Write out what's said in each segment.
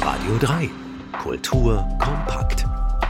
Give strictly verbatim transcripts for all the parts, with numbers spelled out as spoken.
Radio drei. Kultur kompakt.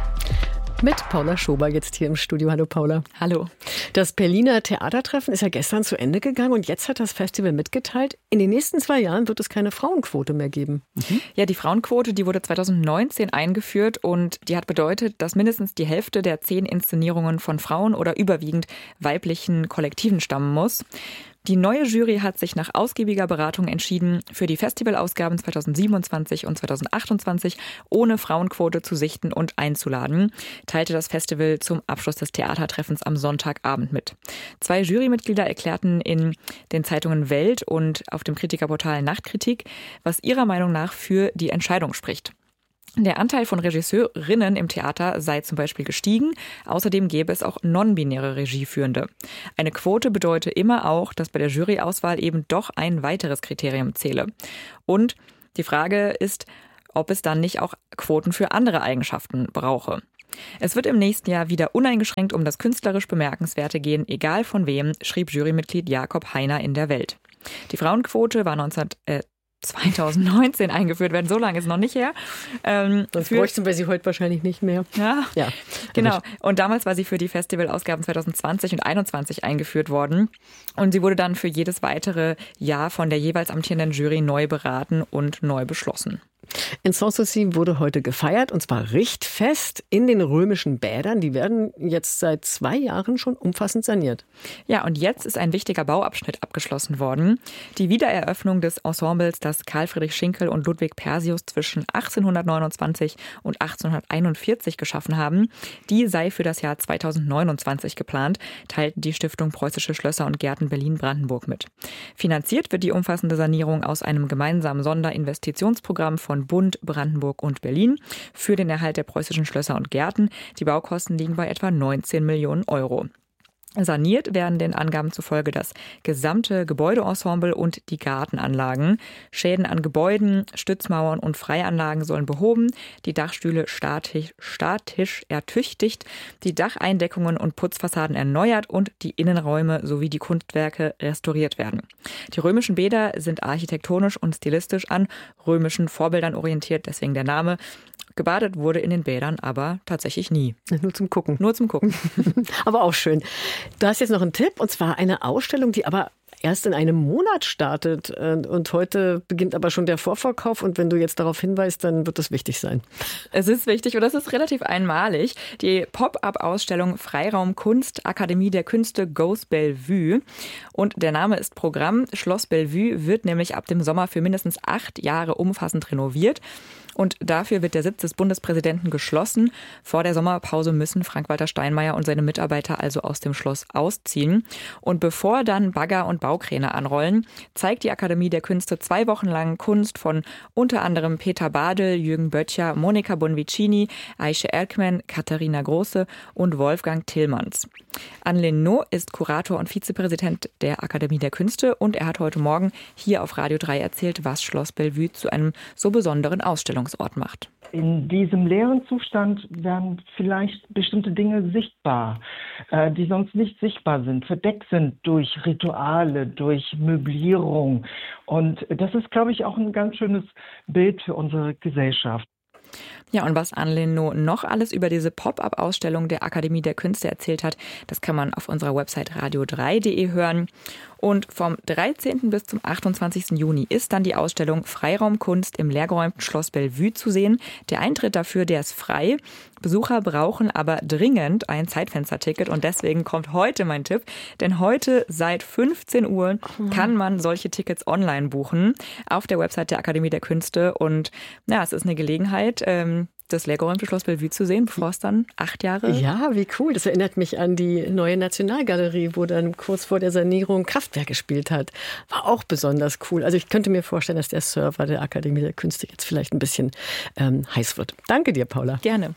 Mit Paula Schober jetzt hier im Studio. Hallo Paula. Hallo. Das Berliner Theatertreffen ist ja gestern zu Ende gegangen und jetzt hat das Festival mitgeteilt, in den nächsten zwei Jahren wird es keine Frauenquote mehr geben. Mhm. Ja, die Frauenquote, die wurde zweitausendneunzehn eingeführt und die hat bedeutet, dass mindestens die Hälfte der zehn Inszenierungen von Frauen oder überwiegend weiblichen Kollektiven stammen muss. Die neue Jury hat sich nach ausgiebiger Beratung entschieden, für die Festivalausgaben zweitausendsiebenundzwanzig und zweitausendachtundzwanzig ohne Frauenquote zu sichten und einzuladen, teilte das Festival zum Abschluss des Theatertreffens am Sonntagabend mit. Zwei Jurymitglieder erklärten in den Zeitungen Welt und auf dem Kritikerportal Nachtkritik, was ihrer Meinung nach für die Entscheidung spricht. Der Anteil von Regisseurinnen im Theater sei zum Beispiel gestiegen. Außerdem gäbe es auch non-binäre Regieführende. Eine Quote bedeute immer auch, dass bei der Juryauswahl eben doch ein weiteres Kriterium zähle. Und die Frage ist, ob es dann nicht auch Quoten für andere Eigenschaften brauche. Es wird im nächsten Jahr wieder uneingeschränkt um das künstlerisch Bemerkenswerte gehen, egal von wem, schrieb Jurymitglied Jakob Heiner in der Welt. Die Frauenquote war neunzehn äh, zweitausendneunzehn eingeführt werden, so lange ist noch nicht her. Ähm, das bräuchten wir sie heute wahrscheinlich nicht mehr. Ja, ja, genau. Und damals war sie für die Festivalausgaben zweitausendzwanzig und zweitausendeinundzwanzig eingeführt worden. Und sie wurde dann für jedes weitere Jahr von der jeweils amtierenden Jury neu beraten und neu beschlossen. In Sanssouci wurde heute gefeiert, und zwar richtfest in den römischen Bädern. Die werden jetzt seit zwei Jahren schon umfassend saniert. Ja, und jetzt ist ein wichtiger Bauabschnitt abgeschlossen worden. Die Wiedereröffnung des Ensembles, das Karl Friedrich Schinkel und Ludwig Persius zwischen achtzehnhundertneunundzwanzig und achtzehnhunderteinundvierzig geschaffen haben, die sei für das Jahr zweitausendneunundzwanzig geplant, teilt die Stiftung Preußische Schlösser und Gärten Berlin-Brandenburg mit. Finanziert wird die umfassende Sanierung aus einem gemeinsamen Sonderinvestitionsprogramm von Bund, Brandenburg und Berlin für den Erhalt der preußischen Schlösser und Gärten. Die Baukosten liegen bei etwa neunzehn Millionen Euro. Saniert werden den Angaben zufolge das gesamte Gebäudeensemble und die Gartenanlagen. Schäden an Gebäuden, Stützmauern und Freianlagen sollen behoben, die Dachstühle statisch, statisch ertüchtigt, die Dacheindeckungen und Putzfassaden erneuert und die Innenräume sowie die Kunstwerke restauriert werden. Die römischen Bäder sind architektonisch und stilistisch an römischen Vorbildern orientiert, deswegen der Name. Gebadet wurde in den Bädern aber tatsächlich nie. Nur zum Gucken. Nur zum Gucken. Aber auch schön. Du hast jetzt noch einen Tipp, und zwar eine Ausstellung, die aber erst in einem Monat startet. Und heute beginnt aber schon der Vorverkauf. Und wenn du jetzt darauf hinweist, dann wird das wichtig sein. Es ist wichtig und das ist relativ einmalig. Die Pop-up-Ausstellung Freiraum Kunst, Akademie der Künste Goes Bellevue. Und der Name ist Programm. Schloss Bellevue wird nämlich ab dem Sommer für mindestens acht Jahre umfassend renoviert. Und dafür wird der Sitz des Bundespräsidenten geschlossen. Vor der Sommerpause müssen Frank-Walter Steinmeier und seine Mitarbeiter also aus dem Schloss ausziehen. Und bevor dann Bagger und Baukräne anrollen, zeigt die Akademie der Künste zwei Wochen lang Kunst von unter anderem Peter Badel, Jürgen Böttcher, Monika Bonvicini, Aische Erkmen, Katharina Große und Wolfgang Tillmanns. Anne Lenot ist Kurator und Vizepräsident der Akademie der Künste und er hat heute Morgen hier auf Radio drei erzählt, was Schloss Bellevue zu einem so besonderen Ausstellungsort macht. In diesem leeren Zustand werden vielleicht bestimmte Dinge sichtbar, äh, die sonst nicht sichtbar sind, verdeckt sind durch Rituale, durch Möblierung. Und das ist, glaube ich, auch ein ganz schönes Bild für unsere Gesellschaft. Ja, und was Anne Lenot noch alles über diese Pop-up-Ausstellung der Akademie der Künste erzählt hat, das kann man auf unserer Website radio drei punkt de hören. Und vom dreizehnten bis zum achtundzwanzigsten Juni ist dann die Ausstellung Freiraum Kunst im leergeräumten Schloss Bellevue zu sehen. Der Eintritt dafür, der ist frei. Besucher brauchen aber dringend ein Zeitfensterticket und deswegen kommt heute mein Tipp. Denn heute seit fünfzehn Uhr kann man solche Tickets online buchen auf der Website der Akademie der Künste. Und ja, es ist eine Gelegenheit, ähm, das leergeräumte Schloss Bellevue zu sehen, bevor es dann acht Jahre... Ja, wie cool. Das erinnert mich an die neue Nationalgalerie, wo dann kurz vor der Sanierung Kraftwerk gespielt hat. War auch besonders cool. Also ich könnte mir vorstellen, dass der Server der Akademie der Künste jetzt vielleicht ein bisschen ähm, heiß wird. Danke dir, Paula. Gerne.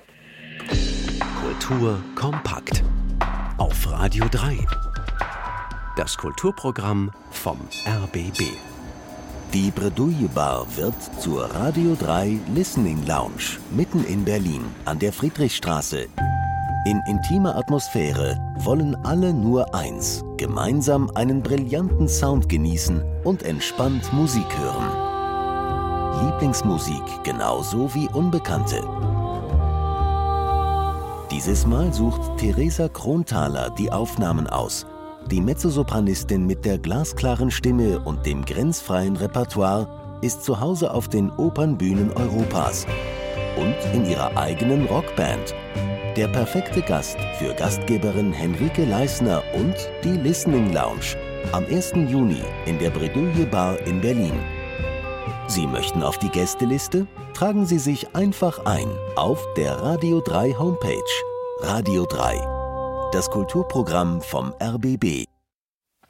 Kultur kompakt. Auf Radio drei. Das Kulturprogramm vom R B B. Die Bredouille Bar wird zur Radio drei Listening Lounge mitten in Berlin an der Friedrichstraße. In intimer Atmosphäre wollen alle nur eins: gemeinsam einen brillanten Sound genießen und entspannt Musik hören. Lieblingsmusik genauso wie Unbekannte. Dieses Mal sucht Theresa Kronthaler die Aufnahmen aus. Die Mezzosopranistin mit der glasklaren Stimme und dem grenzfreien Repertoire ist zu Hause auf den Opernbühnen Europas und in ihrer eigenen Rockband. Der perfekte Gast für Gastgeberin Henrike Leisner und die Listening Lounge am ersten Juni in der Bredouille Bar in Berlin. Sie möchten auf die Gästeliste? Tragen Sie sich einfach ein auf der Radio drei Homepage. Radio drei, das Kulturprogramm vom R B B.